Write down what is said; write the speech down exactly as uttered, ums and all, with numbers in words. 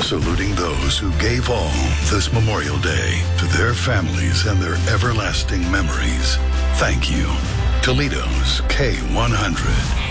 saluting those who gave all this Memorial Day to their families and their everlasting memories. Thank you. Toledo's K one hundred.